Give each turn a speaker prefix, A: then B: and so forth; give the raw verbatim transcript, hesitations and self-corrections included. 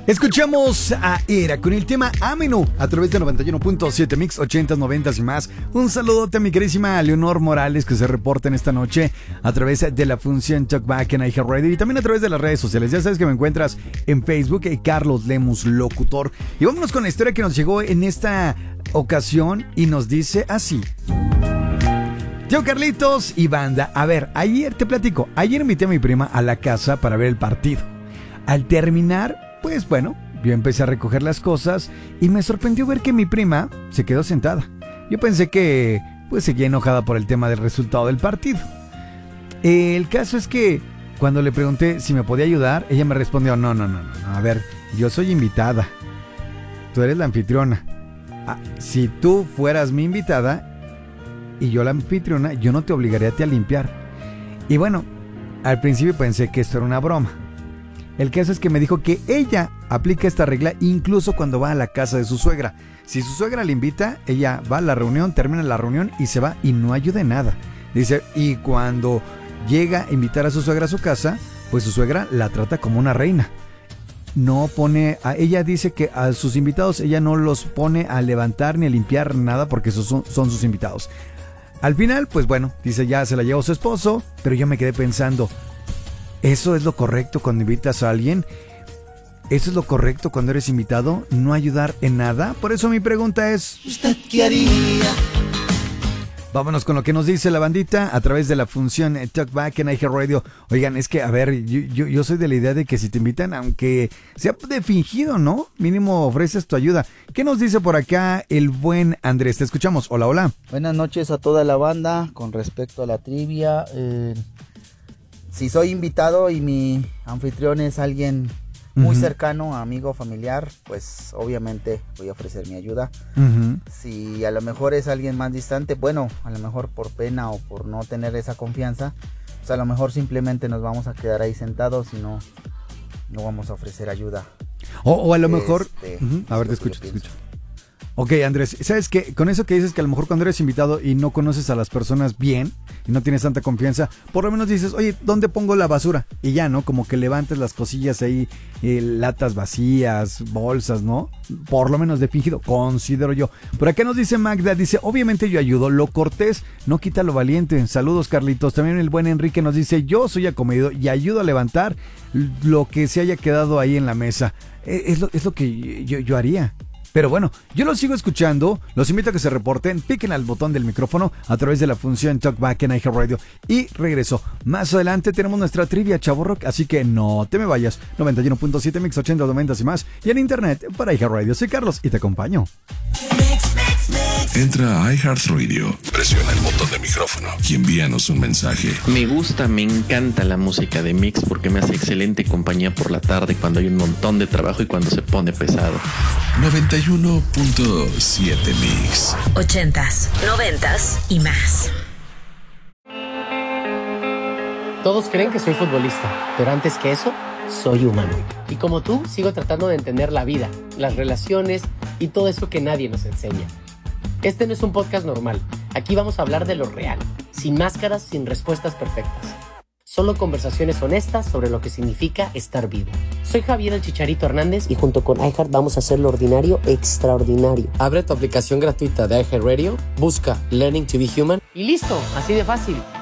A: Escuchamos a Era con el tema Ameno a través de noventa y uno punto siete Mix, ochentas, noventas y más. Un saludote a mi querísima Leonor Morales, que se reporta en esta noche a través de la función Talkback en iHeartRadio y también a través de las redes sociales. Ya sabes que me encuentras en Facebook, eh, Carlos Lemus Locutor. Y vámonos con la historia que nos llegó en esta ocasión y nos dice así. Tío Carlitos y banda, a ver, ayer te platico, ayer invité a mi prima a la casa para ver el partido. Al terminar, pues bueno, yo empecé a recoger las cosas y me sorprendió ver que mi prima se quedó sentada. Yo pensé que pues seguía enojada por el tema del resultado del partido. El caso es que cuando le pregunté si me podía ayudar, ella me respondió, no, no, no, no, a ver, yo soy invitada, tú eres la anfitriona. Ah, si tú fueras mi invitada y yo la anfitriona, yo no te obligaría a ti a limpiar. Y bueno, al principio pensé que esto era una broma. El caso es que me dijo que ella aplica esta regla incluso cuando va a la casa de su suegra. Si su suegra le invita, ella va a la reunión, termina la reunión y se va y no ayuda en nada. Dice, y cuando llega a invitar a su suegra a su casa, pues su suegra la trata como una reina. No pone, a, ella dice que a sus invitados ella no los pone a levantar ni a limpiar nada porque esos son, son sus invitados. Al final, pues bueno, dice ya se la llevó su esposo, pero yo me quedé pensando, ¿eso es lo correcto cuando invitas a alguien? ¿Eso es lo correcto cuando eres invitado? ¿No ayudar en nada? Por eso mi pregunta es, ¿usted qué haría? Vámonos con lo que nos dice la bandita a través de la función Talkback en iHeartRadio. Oigan, es que, a ver, yo, yo, yo soy de la idea de que si te invitan, aunque sea de fingido, ¿no? Mínimo ofreces tu ayuda. ¿Qué nos dice por acá el buen Andrés? Te escuchamos. Hola, hola.
B: Buenas noches a toda la banda. Con respecto a la trivia, eh, si soy invitado y mi anfitrión es alguien muy uh-huh. cercano, amigo, familiar, pues obviamente voy a ofrecer mi ayuda. Uh-huh. Si a lo mejor es alguien más distante, bueno, a lo mejor por pena o por no tener esa confianza, pues a lo mejor simplemente nos vamos a quedar ahí sentados y no, no vamos a ofrecer ayuda.
A: O, o a lo mejor... Este, uh-huh. A ver, te escucho, te escucho. Ok, Andrés, ¿sabes qué? Con eso que dices que a lo mejor cuando eres invitado y no conoces a las personas bien y no tienes tanta confianza, por lo menos dices, oye, ¿dónde pongo la basura? Y ya, ¿no? Como que levantes las cosillas ahí, eh, latas vacías, bolsas, ¿no? Por lo menos de fingido, considero yo. Por acá nos dice Magda, dice, obviamente yo ayudo, lo cortés no quita lo valiente. Saludos, Carlitos. También el buen Enrique nos dice, yo soy acomedido y ayudo a levantar lo que se haya quedado ahí en la mesa. Es lo, es lo que yo, yo haría. Pero bueno, yo los sigo escuchando, los invito a que se reporten, piquen al botón del micrófono a través de la función Talkback en iHeartRadio y regreso. Más adelante tenemos nuestra trivia Chavo Rock, así que no te me vayas. noventa y uno punto siete Mix, ochenta, noventa y más y en internet para iHeartRadio. Soy Carlos y te acompaño.
C: Entra a iHeartRadio, presiona el botón de micrófono y envíanos un mensaje.
D: Me gusta, me encanta la música de Mix porque me hace excelente compañía por la tarde cuando hay un montón de trabajo y cuando se pone pesado.
C: noventa y uno punto siete Mix.
E: Ochentas, noventas y más.
F: Todos creen que soy futbolista, pero antes que eso, soy humano. Y como tú, sigo tratando de entender la vida, las relaciones y todo eso que nadie nos enseña. Este no es un podcast normal. Aquí vamos a hablar de lo real, sin máscaras, sin respuestas perfectas. Solo conversaciones honestas sobre lo que significa estar vivo. Soy Javier el Chicharito Hernández y junto con iHeart vamos a hacer lo ordinario extraordinario. Abre tu aplicación gratuita de iHeartRadio, busca Learning to be Human y listo, así de fácil.